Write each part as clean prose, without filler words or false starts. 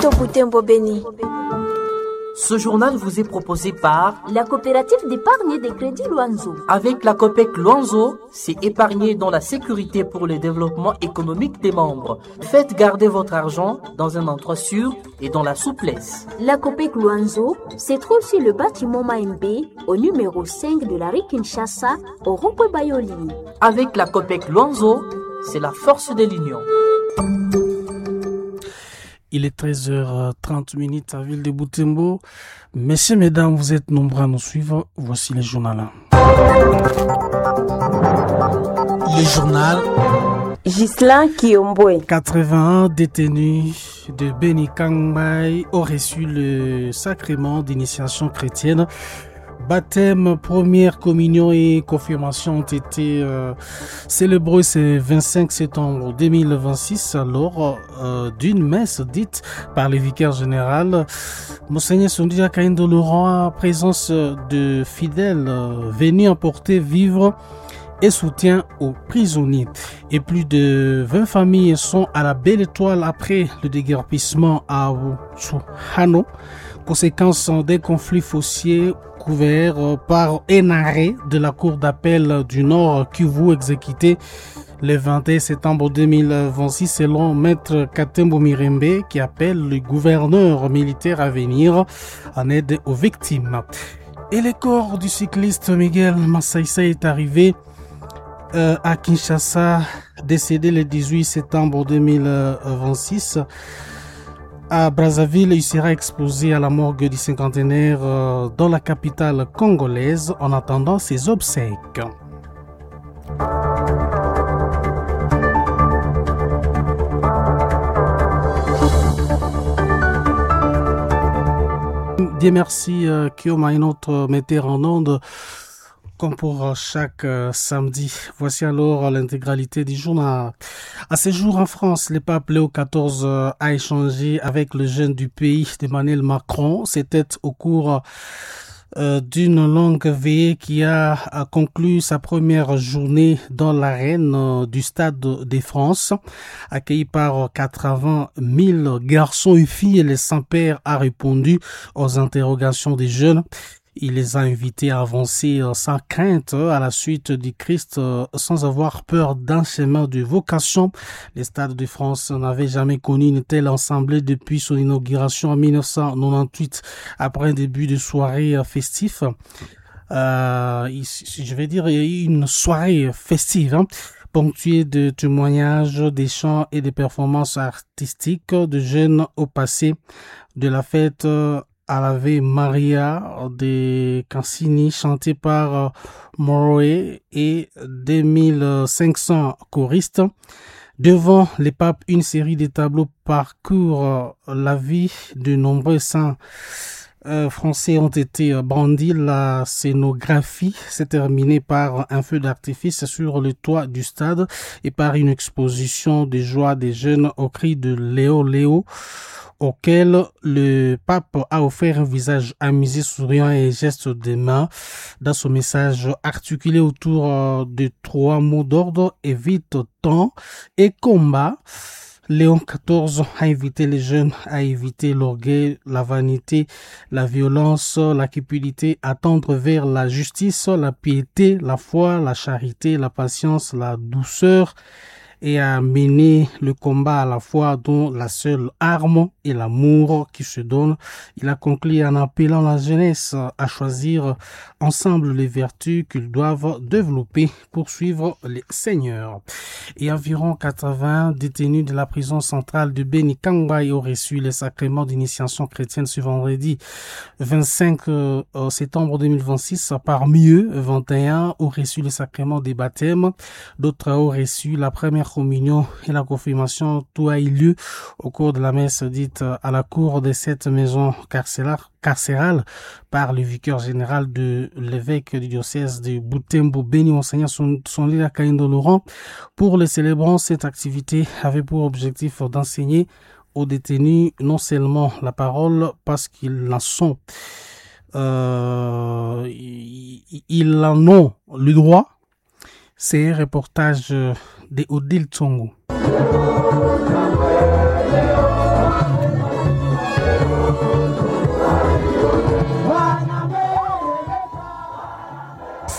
District Butembo Beni. Ce journal vous est proposé par la coopérative d'épargne et de crédit Luanzo. Avec la COPEC Luanzo, c'est épargner dans la sécurité pour le développement économique des membres. Faites garder votre argent dans un endroit sûr et dans la souplesse. La COPEC Luanzo se trouve sur le bâtiment Maembe au numéro 5 de la rue Kinshasa au rond-point Bayoli. Avec la COPEC Luanzo, c'est la force de l'union. Il est 13h30 à Ville de Butembo. Messieurs, mesdames, vous êtes nombreux à nous suivre. Voici les journaux. Le journal. Ghislain Kiomboé. 81 détenus de Beni Kangbai ont reçu le sacrement d'initiation chrétienne. Baptême, première communion et confirmation ont été célébrés ce 25 septembre 2026 lors d'une messe dite par le vicaire général Monseigneur Sondia Kaindo Laurent, en présence de fidèles venus apporter vivres et soutien aux prisonniers. Et plus de 20 familles sont à la Belle Étoile après le déguerpissement à Wusuhano, conséquence des conflits fonciers couverts par un arrêt de la Cour d'appel du Nord Kivu exécuté le 21 septembre 2026 selon Maître Katembo Mirembe qui appelle le gouverneur militaire à venir en aide aux victimes. Et le corps du cycliste Miguel Massaïsa est arrivé à Kinshasa, décédé le 18 septembre 2026. À Brazzaville, il sera exposé à la morgue du cinquantenaire dans la capitale congolaise en attendant ses obsèques. Bien merci Kioma et notre metteur en onde. Comme pour chaque samedi, voici alors l'intégralité du journal. À ce jour en France, le pape Léo XIV a échangé avec le jeune du pays d'Emmanuel Macron. C'était au cours d'une longue veillée qui a conclu sa première journée dans l'arène du Stade de France. Accueilli par 80 000 garçons et filles, le Saint-Père a répondu aux interrogations des jeunes. Il les a invités à avancer sans crainte à la suite du Christ, sans avoir peur d'un chemin de vocation. Le Stade de France n'avait jamais connu une telle assemblée depuis son inauguration en 1998, après un début de soirée festif. Je vais dire une soirée festive, ponctuée de témoignages, des chants et des performances artistiques de jeunes au passé, de la fête à l'Ave Maria de Cassini chanté par Moroé et 2500 choristes. Devant les papes, une série de tableaux parcourent la vie de nombreux saints français ont été brandis. La scénographie s'est terminée par un feu d'artifice sur le toit du stade et par une exposition de joie des jeunes au cri de Léo Léo, auquel le pape a offert un visage amusé, souriant et geste de main. Dans son message articulé autour de 3 mots d'ordre: évite, temps et combat, Léon XIV a invité les jeunes à éviter l'orgueil, la vanité, la violence, la cupidité, à tendre vers la justice, la piété, la foi, la charité, la patience, la douceur, et à mener le combat à la fois dont la seule arme est l'amour qui se donne. Il a conclu en appelant la jeunesse à choisir ensemble les vertus qu'ils doivent développer pour suivre les seigneurs. Et environ 80 détenus de la prison centrale de Beni Kangbai ont reçu les sacrements d'initiation chrétienne ce vendredi 25 septembre 2026. Parmi eux, 21 ont reçu le sacrement des baptêmes. D'autres ont reçu la première communion et la confirmation. Tout a eu lieu au cours de la messe dite à la cour de cette maison carcérale par le vicaire général de l'évêque du diocèse de Butembo Beni, Monseigneur Sondia Kaindo Laurent. Pour les célébrants, cette activité avait pour objectif d'enseigner aux détenus non seulement la parole parce qu'ils en sont, ils en ont le droit. C'est un reportage de Odile Tsongo.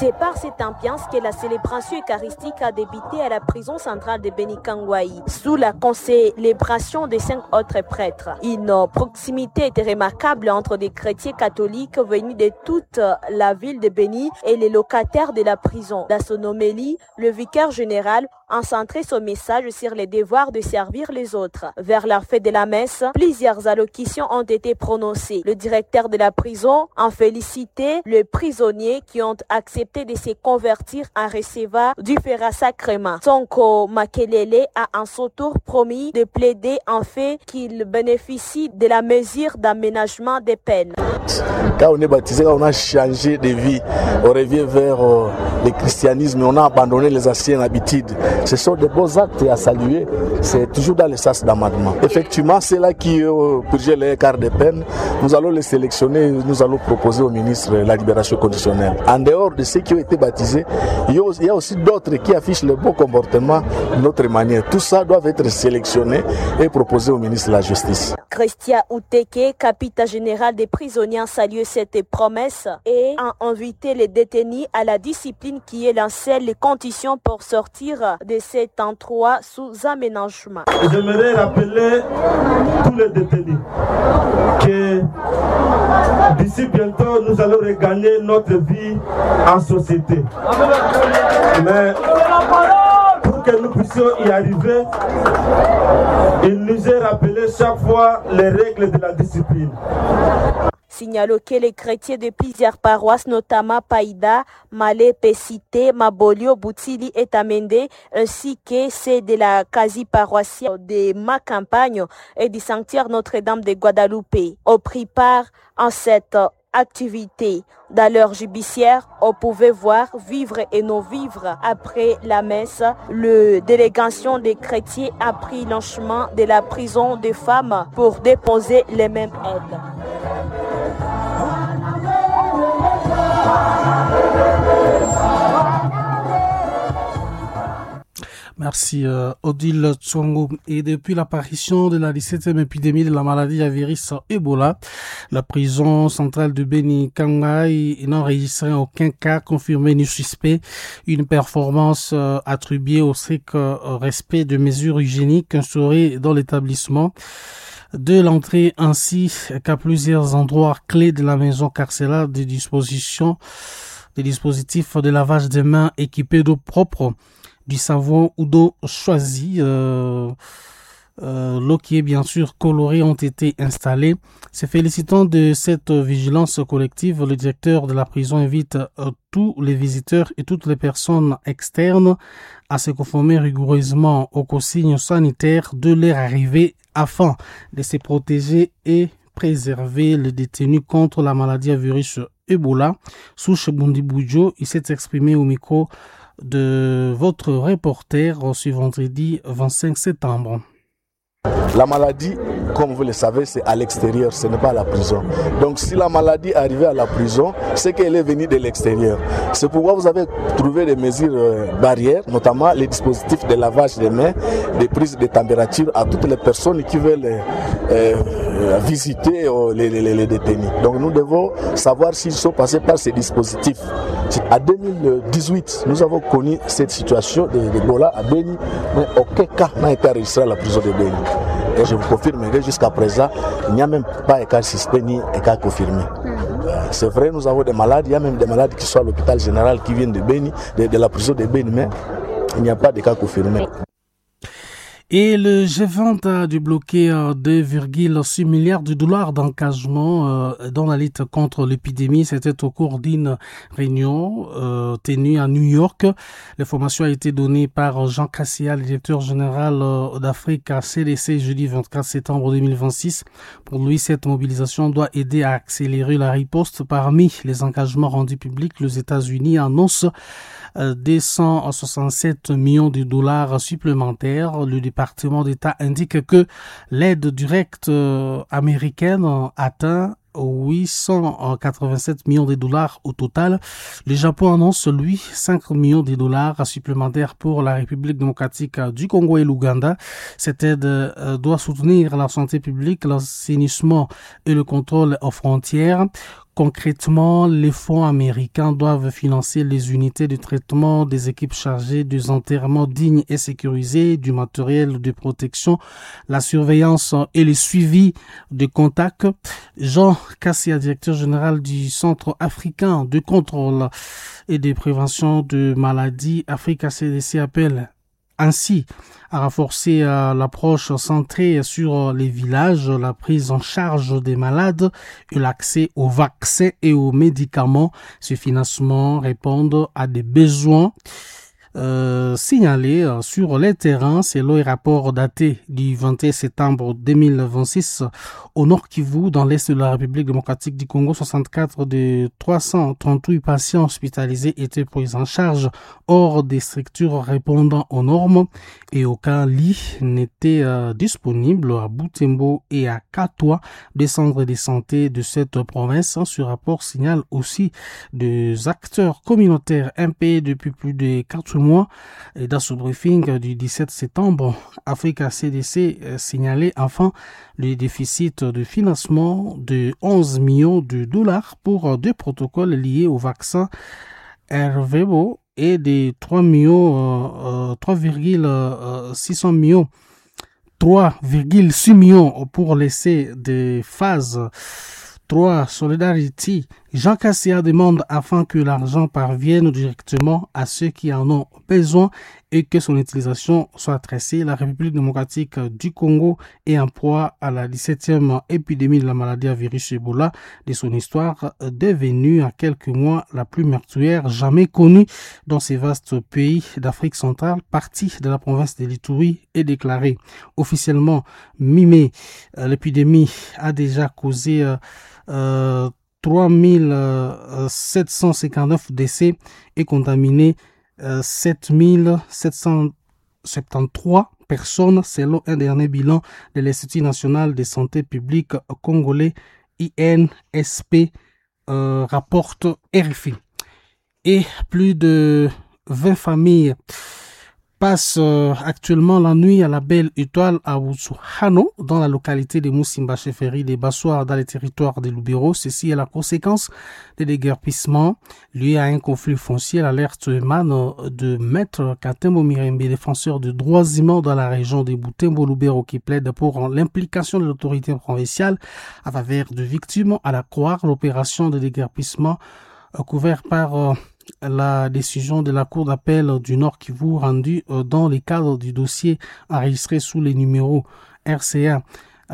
C'est par cette ambiance que la célébration eucharistique a débuté à la prison centrale de Beni-Kangwai, sous la célébration de 5 autres prêtres. Une proximité était remarquable entre des chrétiens catholiques venus de toute la ville de Beni et les locataires de la prison. Dans son homélie, le vicaire général a centré son message sur les devoirs de servir les autres. Vers la fin de la messe, plusieurs allocutions ont été prononcées. Le directeur de la prison a félicité les prisonniers qui ont accepté de se convertir en recevoir du sacrement. Sonko Makelele a en son tour promis de plaider en fait qu'il bénéficie de la mesure d'aménagement des peines. Quand on est baptisé, on a changé de vie. On revient vers le christianisme, on a abandonné les anciennes habitudes. Ce sont des beaux actes à saluer. C'est toujours dans le sens d'amendement. Effectivement, c'est là qui purgeait les écarts de peine. Nous allons les sélectionner, nous allons proposer au ministre la libération conditionnelle. En dehors de ceux qui ont été baptisés, il y a aussi d'autres qui affichent le bon comportement de notre manière. Tout ça doit être sélectionné et proposé au ministre de la Justice. Christian Outeke, capitaine général des prisonniers, a salué cette promesse et a invité les détenus à la discipline qui est la seule condition pour sortir de cet endroit sous aménagement. J'aimerais rappeler tous les détenus que d'ici bientôt nous allons regagner notre vie en société. Mais pour que nous puissions y arriver, il nous est rappelé chaque fois les règles de la discipline. Signalons que les chrétiens de plusieurs paroisses, notamment Païda, Malé, Pesité, Mabolio, Boutili et Tamende, ainsi que ceux de la quasi-paroissiale de ma campagne et du sanctuaire Notre-Dame de Guadalupe, ont pris part en cette activité. Dans leur judiciaire, on pouvait voir vivre et non-vivre. Après la messe, la délégation des chrétiens a pris le chemin de la prison des femmes pour déposer les mêmes aides. Merci Odile Tsongo. Et depuis l'apparition de la 17e épidémie de la maladie à virus Ebola, la prison centrale de Beni-Kangwai n'a enregistré aucun cas confirmé ni suspect. Une performance attribuée au strict respect de mesures hygiéniques instaurées dans l'établissement. De l'entrée ainsi qu'à plusieurs endroits clés de la maison carcérale des dispositifs de lavage des mains équipés d'eau propre, du savon ou d'eau choisie, l'eau qui est bien sûr colorée ont été installées. Se félicitant de cette vigilance collective, le directeur de la prison invite tous les visiteurs et toutes les personnes externes à se conformer rigoureusement aux consignes sanitaires de leur arrivée afin de se protéger et préserver les détenus contre la maladie à virus Ebola. Souche Boundiboujo, il s'est exprimé au micro de votre reporter ce vendredi 25 septembre. La maladie, comme vous le savez, c'est à l'extérieur, ce n'est pas à la prison. Donc si la maladie arrivait à la prison, c'est qu'elle est venue de l'extérieur. C'est pourquoi vous avez trouvé des mesures barrières, notamment les dispositifs de lavage des mains, des prises de température à toutes les personnes qui veulent visiter les détenus. Donc nous devons savoir s'ils sont passés par ces dispositifs. En 2018, nous avons connu cette situation d'Ebola à Beni, mais aucun cas n'a été enregistré à la prison de Beni. Et je vous confirme que jusqu'à présent, il n'y a même pas de cas suspect ni de cas confirmés. C'est vrai, nous avons des malades, il y a même des malades qui sont à l'hôpital général qui viennent de Beni, de la prison de Beni, mais il n'y a pas de cas confirmés. Et le G20 a débloqué 2,6 milliards de dollars d'engagement dans la lutte contre l'épidémie. C'était au cours d'une réunion tenue à New York. L'information a été donnée par Jean Cassia, le directeur général d'Afrique à CDC, jeudi 24 septembre 2026. Pour lui, cette mobilisation doit aider à accélérer la riposte. Parmi les engagements rendus publics, les États-Unis annoncent des 167 millions de dollars supplémentaires. Le département d'État indique que l'aide directe américaine atteint 887 millions de dollars au total. Le Japon annonce, lui, 5 millions de dollars supplémentaires pour la République démocratique du Congo et l'Ouganda. Cette aide doit soutenir la santé publique, l'assainissement et le contrôle aux frontières. Concrètement, les fonds américains doivent financer les unités de traitement des équipes chargées des enterrements dignes et sécurisés, du matériel de protection, la surveillance et le suivi de contacts. Jean Kassia, directeur général du Centre africain de contrôle et de prévention de maladies, Africa CDC, appelle ainsi à renforcer l'approche centrée sur les villages, la prise en charge des malades et l'accès aux vaccins et aux médicaments. Ce financement répond à des besoins signalés sur les terrains. C'est le rapport daté du 21 septembre 2026 au Nord Kivu, dans l'Est de la République démocratique du Congo. 64 de 338 patients hospitalisés étaient pris en charge hors des structures répondant aux normes et aucun lit n'était disponible à Butembo et à Katwa, des centres de santé de cette province. Ce rapport signale aussi des acteurs communautaires impayés depuis plus de 4 mois. Et dans ce briefing du 17 septembre, Africa CDC signalait enfin le déficit de financement de 11 millions de dollars pour deux protocoles liés au vaccin RVBO et de 3,6 millions pour l'essai de phase 3 Solidarity. Jean Kassia demande afin que l'argent parvienne directement à ceux qui en ont besoin et que son utilisation soit tracée. La République démocratique du Congo est en proie à la 17e épidémie de la maladie à virus Ebola de son histoire, devenue en quelques mois la plus meurtrière jamais connue dans ces vastes pays d'Afrique centrale. Partie de la province de l'Ituri est déclarée officiellement mi-mai. L'épidémie a déjà causé 3759 décès et contaminé 7773 personnes selon un dernier bilan de l'Institut national de santé publique congolais INSP, rapporte RFI. Et plus de 20 familles passent actuellement la nuit à la Belle Étoile à Wutsuhano, dans la localité de Moussimba Chefferie des Bassoirs, dans les territoires de Lubero. Ceci est la conséquence des déguerpissements liés à un conflit foncier. L'alerte émane de Maître Katembo Mirembe, défenseur des droits humains dans la région de Butembo-Lubero, qui plaide pour l'implication de l'autorité provinciale à faveur de victimes. À la croire, l'opération de déguerpissement couverte par la décision de la Cour d'appel du Nord Kivu rendue dans le cadre du dossier enregistré sous les numéros RCA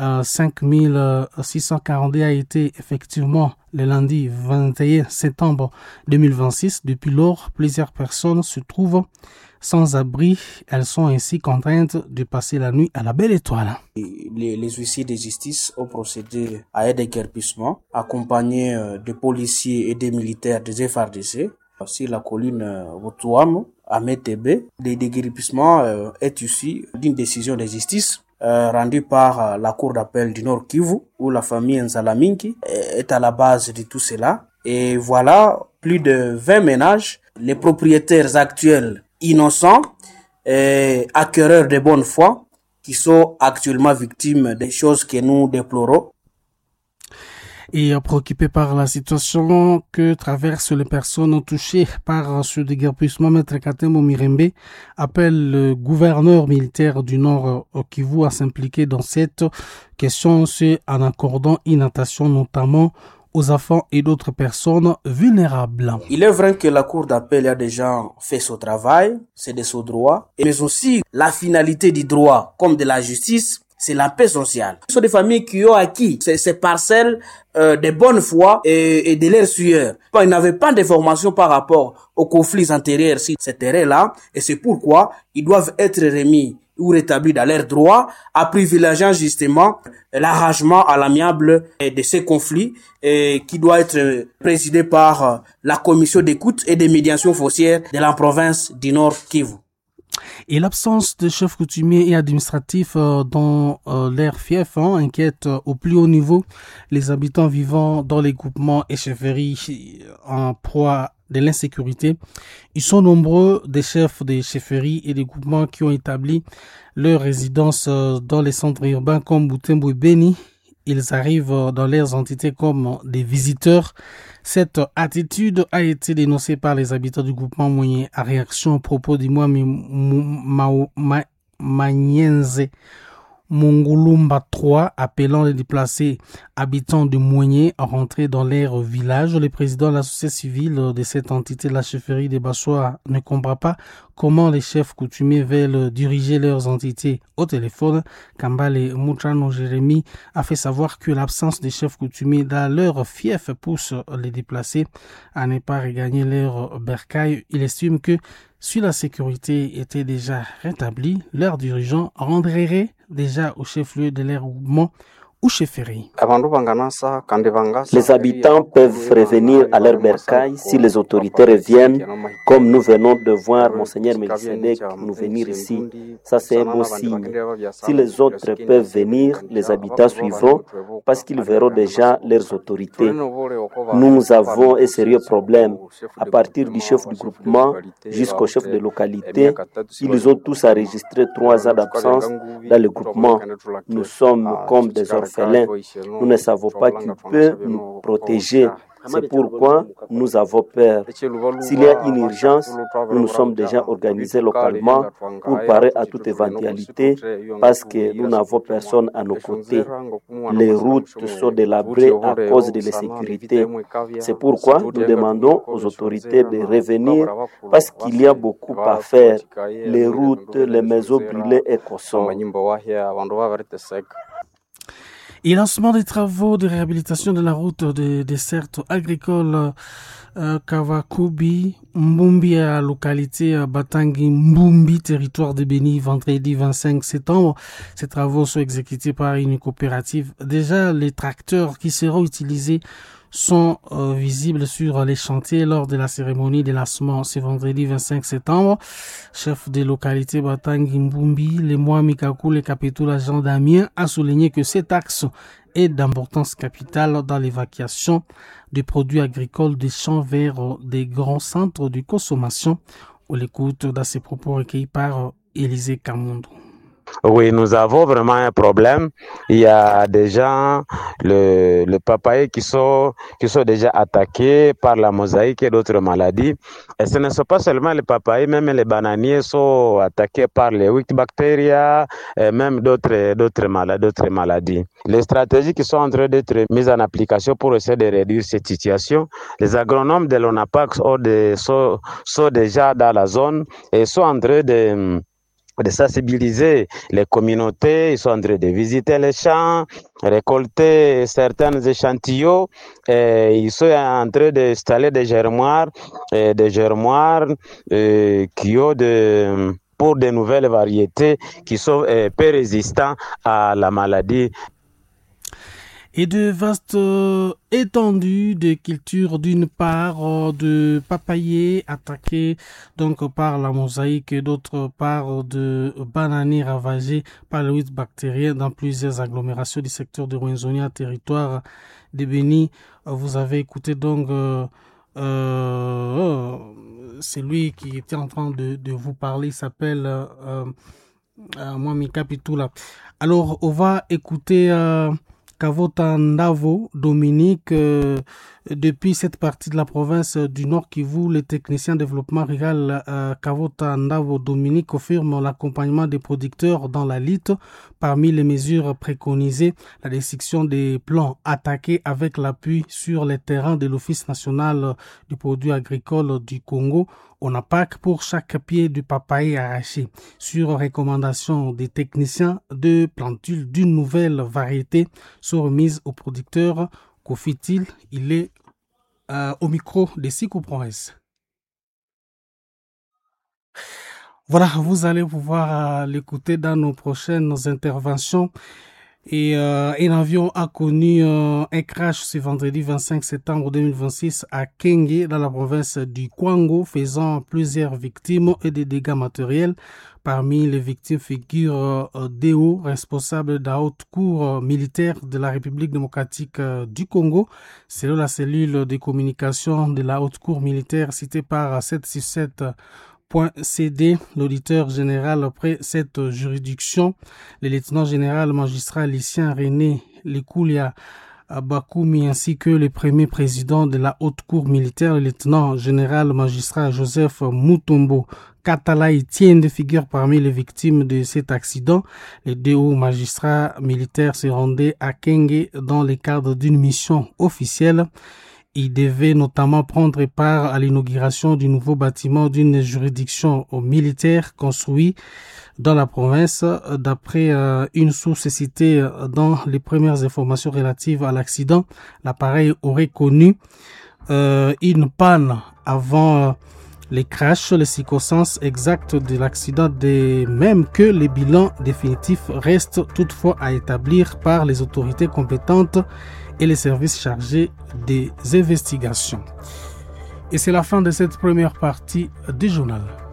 5642 a été effectivement le lundi 21 septembre 2026. Depuis lors, plusieurs personnes se trouvent sans abri. Elles sont ainsi contraintes de passer la nuit à la Belle Étoile. Les huissiers de justice ont procédé à un déguerpissement accompagné de policiers et des militaires des FARDC sur la colline Wotuamo à Metebe. Le déguerpissement est issu d'une décision de justice rendue par la Cour d'appel du Nord Kivu, où la famille Nzalaminki est à la base de tout cela. Et voilà, plus de 20 ménages, les propriétaires actuels innocents et acquéreurs de bonne foi, qui sont actuellement victimes des choses que nous déplorons. Et préoccupé par la situation que traversent les personnes touchées par ce déguerpissement, Maître Katembo Mirembe appelle le gouverneur militaire du Nord Kivu à s'impliquer dans cette question, c'est en accordant une attention notamment aux enfants et d'autres personnes vulnérables. Il est vrai que la Cour d'appel a déjà fait son travail, c'est de son droit, mais aussi la finalité du droit comme de la justice, c'est la paix sociale. Ce sont des familles qui ont acquis ces parcelles de bonne foi et de leur sueur. Ils n'avaient pas d'informations par rapport aux conflits antérieurs sur ces terrains-là, et c'est pourquoi ils doivent être remis ou rétablis dans leurs droits, en privilégiant justement l'arrangement à l'amiable de ces conflits, qui doit être présidé par la commission d'écoute et de médiation foncière de la province du Nord Kivu. Et l'absence de chefs coutumiers et administratifs dans leur fief inquiète au plus haut niveau les habitants vivant dans les groupements et chefferies en proie de l'insécurité. Ils sont nombreux des chefs des chefferies et des groupements qui ont établi leur résidence dans les centres urbains comme Butembo et Beni ils arrivent dans leurs entités comme des visiteurs. Cette attitude a été dénoncée par les habitants du groupement Moyen à réaction au propos du Mwami Manyenze Mongulumba 3, appelant les déplacés habitants de Moigné à rentrer dans leur village. Le président de la société civile de cette entité de la chefferie des Bassois ne comprend pas comment les chefs coutumiers veulent diriger leurs entités. Au téléphone, Kambale Moutrano Jérémy a fait savoir que l'absence des chefs coutumiers dans leur fief pousse les déplacés à ne pas regagner leur bercail. Il estime que si la sécurité était déjà rétablie, leurs dirigeants rendraient déjà au chef-lieu de leur groupement ou chefferie. Les habitants peuvent revenir à leur bercail si les autorités reviennent, comme nous venons de voir Monseigneur Melchisedec nous venir ici. Ça, c'est un bon signe. Si les autres peuvent venir, les habitants suivront parce qu'ils verront déjà leurs autorités. Nous avons un sérieux problème. À partir du chef du groupement jusqu'au chef de localité, ils ont tous enregistré 3 ans d'absence dans le groupement. Nous sommes comme des orphelins. Nous ne savons pas qui peut nous protéger. C'est pourquoi nous avons peur. S'il y a une urgence, nous nous sommes déjà organisés localement pour parer à toute éventualité parce que nous n'avons personne à nos côtés. Les routes sont délabrées à cause de l'insécurité. C'est pourquoi nous demandons aux autorités de revenir parce qu'il y a beaucoup à faire. Les routes, les maisons brûlées et Kosso. Et lancement des travaux de réhabilitation de la route de dessert agricole Kavakubi, Mbumbi à localité Batangi Mbumbi, territoire de Béni, vendredi 25 septembre. Ces travaux sont exécutés par une coopérative. Déjà, les tracteurs qui seront utilisés sont visibles sur les chantiers lors de la cérémonie de lancement ce vendredi 25 septembre. Chef de localité Batangi Mbumbi, le mois Mikakou, le capitaine Jean Damien a souligné que cet axe est d'importance capitale dans l'évacuation des produits agricoles des champs vers des grands centres de consommation. On l'écoute dans ses propos recueillis par Élisée Kamondo. Oui, nous avons vraiment un problème. Il y a des gens, le papaye qui sont déjà attaqués par la mosaïque et d'autres maladies. Et ce ne sont pas seulement les papayes, même les bananiers sont attaqués par les Wickbacteria et même d'autres maladies. Les stratégies qui sont en train d'être mises en application pour essayer de réduire cette situation, les agronomes de l'ONAPAC sont déjà dans la zone et sont en train de sensibiliser les communautés. Ils sont en train de visiter les champs, récolter certains échantillons, et ils sont en train d'installer des germoirs qui ont pour de nouvelles variétés qui sont peu résistants à la maladie. Et de vastes étendues de culture, d'une part de papayers attaqués donc par la mosaïque et d'autre part de bananiers ravagés par le virus bactérien dans plusieurs agglomérations du secteur de Rwenzori, territoire de Béni. Vous avez écouté donc celui qui était en train de vous parler, il s'appelle Mwami Kapitula. Alors on va écouter Kavota Ndavo Dominique, depuis cette partie de la province du Nord Kivu, le technicien développement rural Kavota Ndavo Dominique confirme l'accompagnement des producteurs dans la lutte. Parmi les mesures préconisées, la destruction des plants attaqués avec l'appui sur les terrains de l'Office national du produit agricole du Congo, ONAPAC, pour chaque pied du papaye arraché. Sur recommandation des techniciens, 2 plantules d'une nouvelle variété sont remises aux producteurs. Qu'au fait-il? Il est au micro de Sikou Provence. Voilà, vous allez pouvoir l'écouter dans nos prochaines interventions. Et un avion a connu un crash ce vendredi 25 septembre 2026 à Kenge, dans la province du Kwango, faisant plusieurs victimes et des dégâts matériels. Parmi les victimes figure Deo, responsable de la haute cour militaire de la République démocratique du Congo. Selon la cellule de communication de la haute cour militaire citée par 767.cd, l'auditeur général après cette juridiction, le lieutenant général magistrat Lucien René Likulia Bakoumi ainsi que le premier président de la haute cour militaire, le lieutenant général magistrat Joseph Mutombo Katalaï tiennent de figure parmi les victimes de cet accident. Les deux hauts magistrats militaires se rendaient à Kenge dans le cadre d'une mission officielle. Ils devaient notamment prendre part à l'inauguration du nouveau bâtiment d'une juridiction militaire construit dans la province. D'après une source citée dans les premières informations relatives à l'accident, l'appareil aurait connu une panne avant les crashs. Les circonstances exactes de l'accident, de même que les bilans définitifs, restent toutefois à établir par les autorités compétentes et les services chargés des investigations. Et c'est la fin de cette première partie du journal.